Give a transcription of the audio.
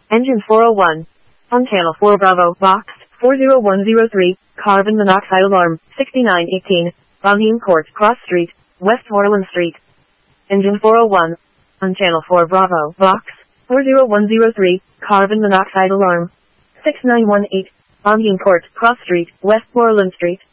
Engine 401. On channel 4 Bravo, box 40103, carbon monoxide alarm, 6918, Bonham Court, Cross Street, Westmoreland Street. Engine 401. On channel 4 Bravo, box 40103, carbon monoxide alarm, 6918, Bonham Court, Cross Street, Westmoreland Street.